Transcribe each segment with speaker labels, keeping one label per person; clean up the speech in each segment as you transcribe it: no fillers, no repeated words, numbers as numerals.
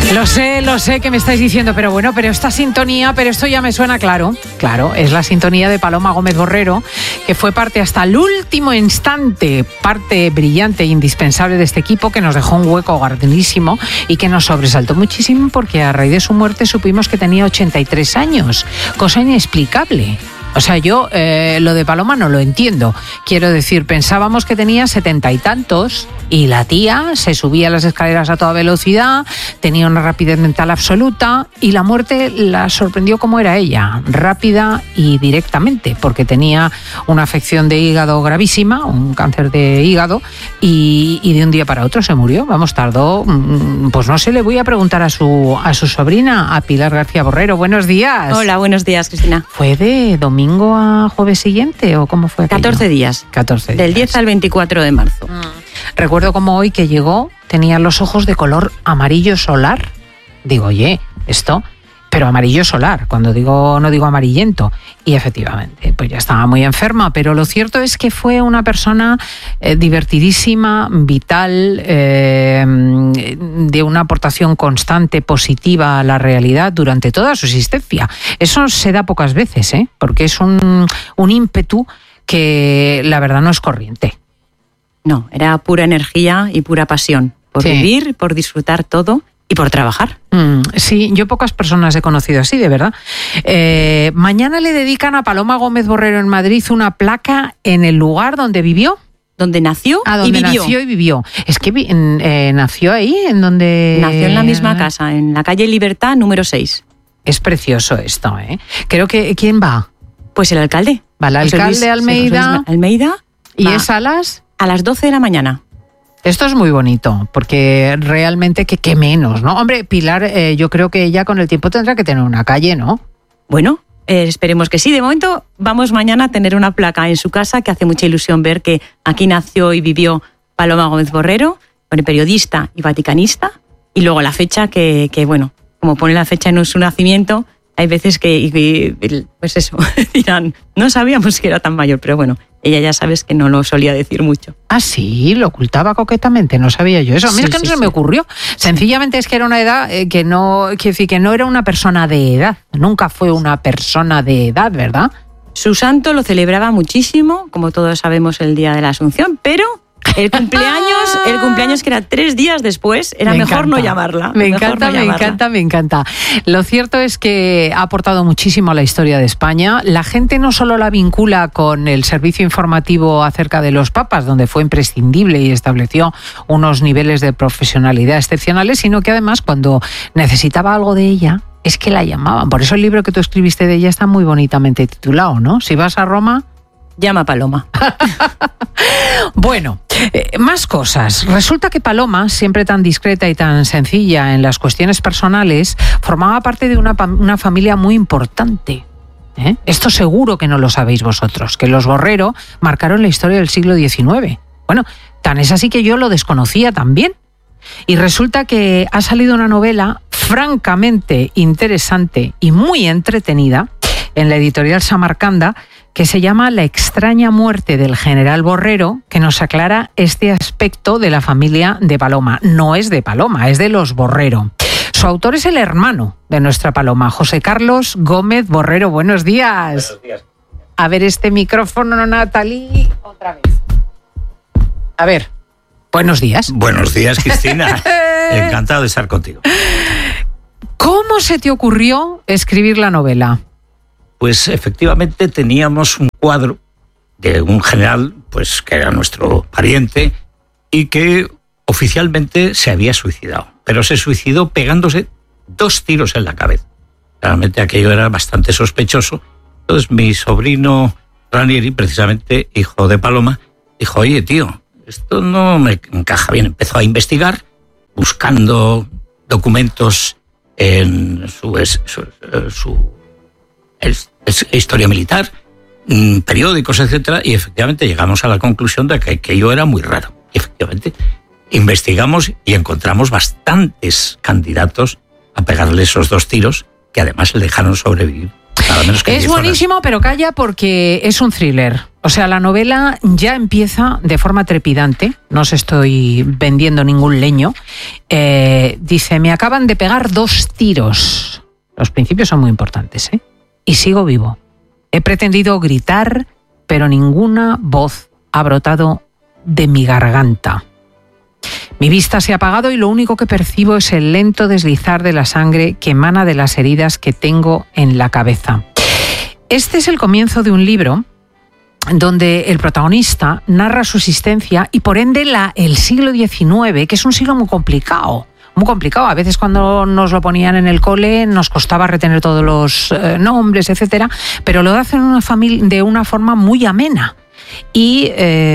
Speaker 1: Lo sé que me estáis diciendo, pero bueno, pero esta sintonía, pero esto ya me suena claro. Claro, es la sintonía de Paloma Gómez Borrero, que fue parte hasta el último instante, parte brillante e indispensable de este equipo, que nos dejó un hueco grandísimo y que nos sobresaltó muchísimo porque a raíz de su muerte supimos que tenía 83 años, cosa inexplicable. O sea, yo lo de Paloma no lo entiendo. Quiero decir, pensábamos que tenía 70 y tantos y la tía se subía las escaleras a toda velocidad, tenía una rapidez mental absoluta y la muerte la sorprendió como era ella, rápida y directamente, porque tenía una afección de hígado gravísima, un cáncer de hígado y de un día para otro se murió. Vamos, tardó, pues no sé, le voy a preguntar a su sobrina, a Pilar García Borrero. Buenos días.
Speaker 2: Hola, buenos días, Cristina.
Speaker 1: ¿Fue de domingo a jueves siguiente o cómo fue aquello?
Speaker 2: 14 días.
Speaker 1: 14 días.
Speaker 2: Del 10 al 24 de marzo.
Speaker 1: Recuerdo como hoy que llegó, tenía los ojos de color amarillo solar. Digo, oye, esto, pero amarillo solar, cuando digo, no digo amarillento. Y efectivamente, pues ya estaba muy enferma, pero lo cierto es que fue una persona divertidísima, vital, de una aportación constante, positiva a la realidad durante toda su existencia. Eso se da pocas veces, porque es un ímpetu que la verdad no es corriente.
Speaker 2: No, era pura energía y pura pasión por vivir, por disfrutar todo y por trabajar.
Speaker 1: Sí, yo pocas personas he conocido así, de verdad. Mañana le dedican a Paloma Gómez Borrero en Madrid una placa en el lugar donde vivió.
Speaker 2: Donde nació
Speaker 1: donde nació y vivió. Es que nació ahí, en donde...
Speaker 2: Nació en la misma casa, en la calle Libertad, número 6.
Speaker 1: Es precioso esto, ¿eh? Creo que... ¿Quién va?
Speaker 2: Pues el alcalde.
Speaker 1: Va el alcalde Almeida.
Speaker 2: Almeida.
Speaker 1: ¿Y es a las...?
Speaker 2: A las 12 de la mañana.
Speaker 1: Esto es muy bonito, porque realmente que menos, ¿no? Hombre, Pilar, yo creo que ella con el tiempo tendrá que tener una calle, ¿no?
Speaker 2: Bueno, esperemos que sí. De momento vamos mañana a tener una placa en su casa, que hace mucha ilusión ver que aquí nació y vivió Paloma Gómez Borrero, periodista y vaticanista, y luego la fecha que bueno, como pone la fecha en su nacimiento, hay veces que pues eso, dirán, no sabíamos que era tan mayor, pero bueno, ella ya sabes que no lo solía decir mucho.
Speaker 1: Ah, sí, lo ocultaba coquetamente, no sabía yo eso. A mí es que no se me ocurrió. Sencillamente es que era una edad que no era una persona de edad. Nunca fue una persona de edad, ¿verdad?
Speaker 2: Su santo lo celebraba muchísimo, como todos sabemos, el día de la Asunción, pero el cumpleaños que era 3 días después, era mejor no llamarla.
Speaker 1: Me encanta. Lo cierto es que ha aportado muchísimo a la historia de España. La gente no solo la vincula con el servicio informativo acerca de los papas, donde fue imprescindible y estableció unos niveles de profesionalidad excepcionales, sino que además cuando necesitaba algo de ella, es que la llamaban. Por eso el libro que tú escribiste de ella está muy bonitamente titulado, ¿no? Si vas a Roma...
Speaker 2: llama a Paloma.
Speaker 1: Bueno, más cosas. Resulta que Paloma, siempre tan discreta y tan sencilla en las cuestiones personales, formaba parte de una familia muy importante. Esto seguro que no lo sabéis vosotros, que los Borrero marcaron la historia del siglo XIX. Bueno, tan es así que yo lo desconocía también. Y resulta que ha salido una novela francamente interesante y muy entretenida en la editorial Samarcanda, que se llama La extraña muerte del general Borrero, que nos aclara este aspecto de la familia de Paloma. No es de Paloma, es de los Borrero. Su autor es el hermano de nuestra Paloma, José Carlos Gómez Borrero. Buenos días.
Speaker 3: Buenos días.
Speaker 1: A ver este micrófono, Natalie, otra vez. A ver, buenos días.
Speaker 3: Buenos días, Cristina. Encantado de estar contigo.
Speaker 1: ¿Cómo se te ocurrió escribir la novela?
Speaker 3: Pues efectivamente teníamos un cuadro de un general, pues que era nuestro pariente y que oficialmente se había suicidado, pero se suicidó pegándose 2 tiros en la cabeza. Realmente aquello era bastante sospechoso. Entonces mi sobrino Ranieri, precisamente hijo de Paloma, dijo, oye tío, esto no me encaja bien. Empezó a investigar buscando documentos en su historia militar, periódicos, etcétera, y efectivamente llegamos a la conclusión de que aquello era muy raro. Y efectivamente investigamos y encontramos bastantes candidatos a pegarle esos 2 tiros, que además le dejaron sobrevivir Nada menos que 10
Speaker 1: Es
Speaker 3: horas.
Speaker 1: buenísimo, pero calla, porque es un thriller. O sea, la novela ya empieza de forma trepidante. No os estoy vendiendo ningún leño. Dice, me acaban de pegar 2 tiros. Los principios son muy importantes, ¿eh? Y sigo vivo. He pretendido gritar, pero ninguna voz ha brotado de mi garganta. Mi vista se ha apagado y lo único que percibo es el lento deslizar de la sangre que emana de las heridas que tengo en la cabeza. Este es el comienzo de un libro donde el protagonista narra su existencia y por ende el siglo XIX, que es un siglo muy complicado. Muy complicado. A veces cuando nos lo ponían en el cole nos costaba retener todos los nombres, etcétera, pero lo hacen de una forma muy amena. Y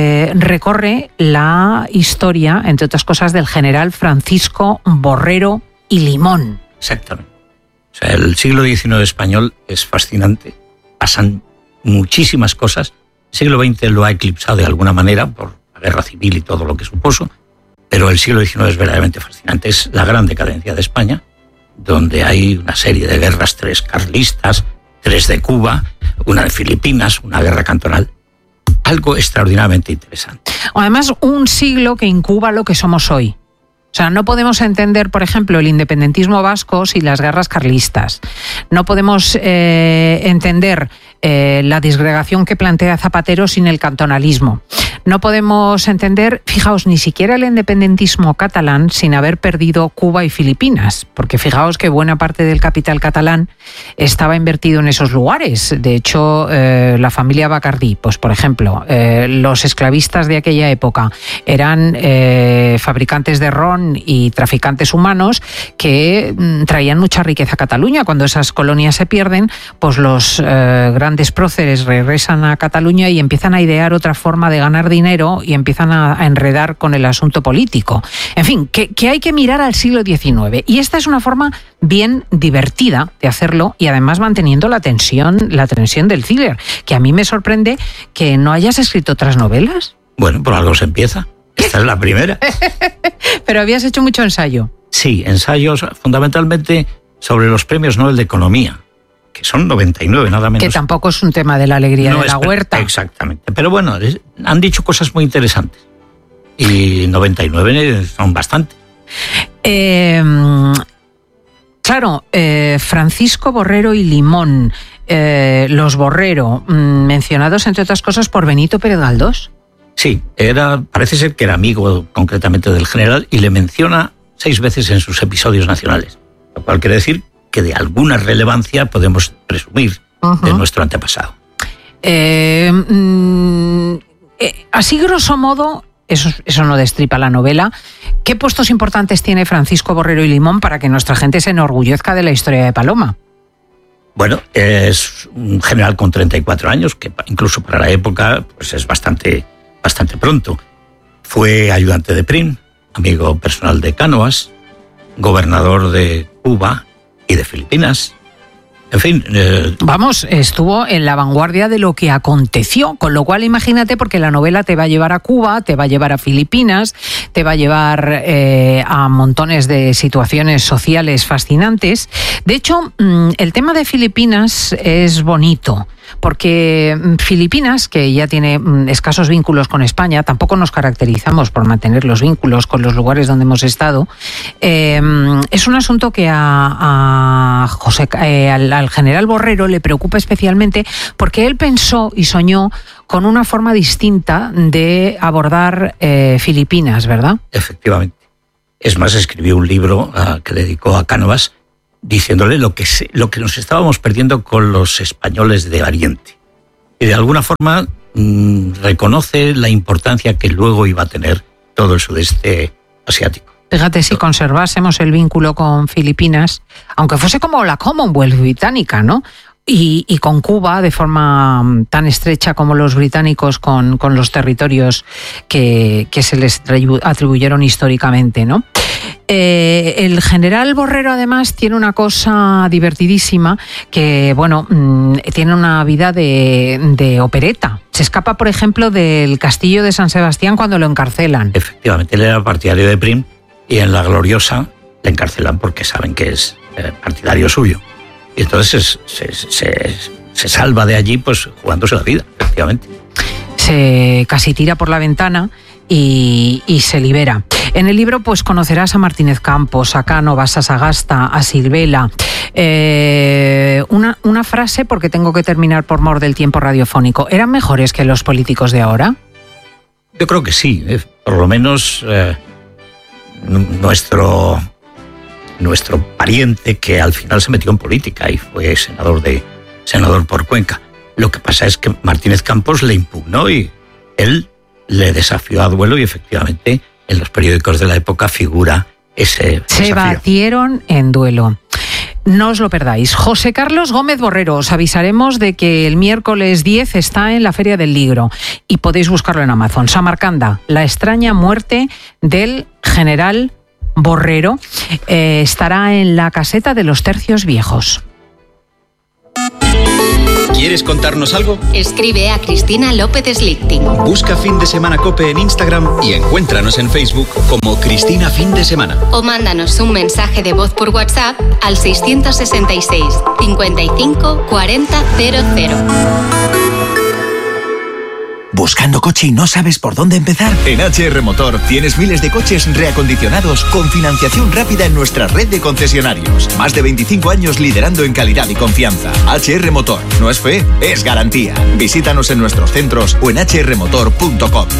Speaker 1: recorre la historia, entre otras cosas, del general Francisco Borrero y Limón.
Speaker 3: Exactamente. O sea, el siglo XIX español es fascinante. Pasan muchísimas cosas. El siglo XX lo ha eclipsado de alguna manera por la guerra civil y todo lo que supuso, pero el siglo XIX es verdaderamente fascinante. Es la gran decadencia de España, donde hay una serie de guerras, 3 carlistas, 3 de Cuba, una de Filipinas, una guerra cantonal. Algo extraordinariamente interesante.
Speaker 1: Además, un siglo que incuba lo que somos hoy. O sea, no podemos entender, por ejemplo, el independentismo vasco sin las guerras carlistas. No podemos entender la disgregación que plantea Zapatero sin el cantonalismo. No podemos entender, fijaos, ni siquiera el independentismo catalán sin haber perdido Cuba y Filipinas, porque fijaos que buena parte del capital catalán estaba invertido en esos lugares. De hecho, la familia Bacardí, pues por ejemplo, los esclavistas de aquella época eran fabricantes de ron y traficantes humanos que traían mucha riqueza a Cataluña. Cuando esas colonias se pierden, pues los grandes próceres regresan a Cataluña y empiezan a idear otra forma de ganar dinero y empiezan a enredar con el asunto político. En fin, que hay que mirar al siglo XIX. Y esta es una forma bien divertida de hacerlo y además manteniendo la tensión del thriller, que a mí me sorprende que no hayas escrito otras novelas.
Speaker 3: Bueno, por algo se empieza. Esta es la primera.
Speaker 1: Pero habías hecho mucho ensayo.
Speaker 3: Sí, ensayos fundamentalmente sobre los premios Nobel de Economía, que son 99, nada menos.
Speaker 1: Que tampoco es un tema de la alegría de la huerta.
Speaker 3: Exactamente. Pero bueno, han dicho cosas muy interesantes. Y 99 son bastante.
Speaker 1: Claro, Francisco Borrero y Limón, los Borrero, mencionados entre otras cosas por Benito Pérez Galdós.
Speaker 3: Sí, parece ser que era amigo concretamente del general y le menciona 6 veces en sus episodios nacionales. Lo cual quiere decir que de alguna relevancia podemos presumir de nuestro antepasado.
Speaker 1: Así grosso modo, eso no destripa la novela, ¿qué puestos importantes tiene Francisco Borrero y Limón para que nuestra gente se enorgullezca de la historia de Paloma?
Speaker 3: Bueno, es un general con 34 años, que incluso para la época pues es bastante pronto. Fue ayudante de Prim, amigo personal de Cánovas, gobernador de Cuba y de Filipinas. En fin...
Speaker 1: Vamos, estuvo en la vanguardia de lo que aconteció, con lo cual imagínate, porque la novela te va a llevar a Cuba, te va a llevar a Filipinas, te va a llevar a montones de situaciones sociales fascinantes. De hecho, el tema de Filipinas es bonito, porque Filipinas, que ya tiene escasos vínculos con España, tampoco nos caracterizamos por mantener los vínculos con los lugares donde hemos estado, es un asunto que al general Borrero le preocupa especialmente porque él pensó y soñó con una forma distinta de abordar Filipinas, ¿verdad?
Speaker 3: Efectivamente. Es más, escribió un libro que dedicó a Cánovas, diciéndole lo que nos estábamos perdiendo con los españoles de Oriente. Y de alguna forma reconoce la importancia que luego iba a tener todo el sudeste asiático.
Speaker 1: Fíjate, si conservásemos el vínculo con Filipinas, aunque fuese como la Commonwealth británica, ¿no? Y con Cuba de forma tan estrecha como los británicos con los territorios que se les atribuyeron históricamente, ¿no? El general Borrero además tiene una cosa divertidísima que, bueno, tiene una vida de opereta. Se escapa, por ejemplo, del castillo de San Sebastián cuando lo encarcelan.
Speaker 3: Efectivamente, él era partidario de Prim y en La Gloriosa le encarcelan porque saben que es partidario suyo. Y entonces se salva de allí pues jugándose la vida, efectivamente.
Speaker 1: Se casi tira por la ventana y se libera. En el libro pues conocerás a Martínez Campos, a Cánovas, a Sagasta, a Silvela. Una frase, porque tengo que terminar por mor del tiempo radiofónico. ¿Eran mejores que los políticos de ahora?
Speaker 3: Yo creo que sí. Por lo menos nuestro pariente, que al final se metió en política y fue senador por Cuenca. Lo que pasa es que Martínez Campos le impugnó y él le desafió a duelo, y efectivamente en los periódicos de la época figura ese
Speaker 1: Se
Speaker 3: desafío.
Speaker 1: batieron en duelo. No os lo perdáis. José Carlos Gómez Borrero, os avisaremos de que el miércoles 10 está en la Feria del Libro y podéis buscarlo en Amazon. Samarcanda, la extraña muerte del general Borrero, estará en la caseta de los Tercios Viejos.
Speaker 4: ¿Quieres contarnos algo?
Speaker 5: Escribe a Cristina López Slichting.
Speaker 4: Busca Fin de Semana COPE en Instagram y encuéntranos en Facebook como Cristina Fin de Semana.
Speaker 5: O mándanos un mensaje de voz por WhatsApp al 666 55 40 00.
Speaker 6: ¿Buscando coche y no sabes por dónde empezar? En HR Motor tienes miles de coches reacondicionados con financiación rápida en nuestra red de concesionarios. Más de 25 años liderando en calidad y confianza. HR Motor. No es fe, es garantía. Visítanos en nuestros centros o en hrmotor.com.